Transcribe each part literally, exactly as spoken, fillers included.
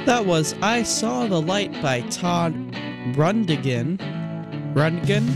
That was I Saw the Light by Todd Rundgren. Rundgren?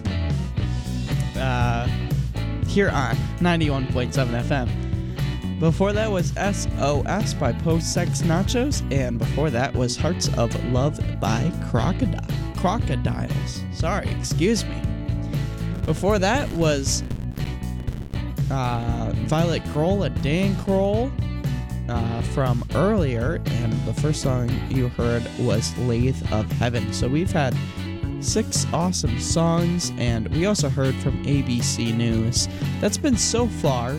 Uh, here on ninety-one point seven F M. Before that was S O S by Post Sex Nachos, and before that was Hearts of Love by Crocodile. Crocodiles. Sorry, excuse me. Before that was uh, Violet Kroll and Dan Kroll uh, from earlier, and the first song you heard was Lathe of Heaven. So we've had six awesome songs, and we also heard from A B C News. That's been so far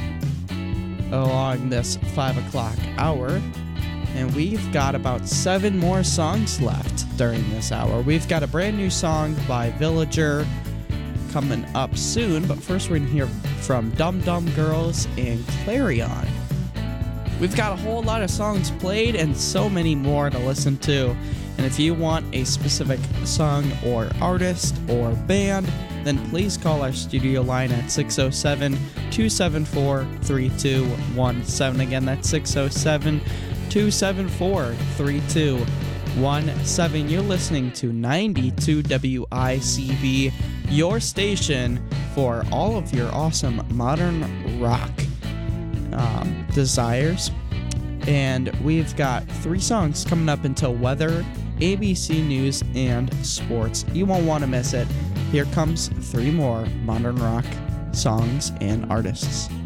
along this five o'clock hour, and we've got about seven more songs left during this hour. We've got a brand new song by Villager coming up soon, but first we're going to hear from Dum Dum Girls and Clarion. We've got a whole lot of songs played and so many more to listen to, and if you want a specific song or artist or band, then please call our studio line at six oh seven, two seven four, three two one seven. Again, that's six oh seven, two seven four, three two one seven. You're listening to ninety-two W I C B, your station for all of your awesome modern rock um, desires. And we've got three songs coming up until weather, A B C News, and sports. You won't want to miss it. Here comes three more modern rock songs and artists.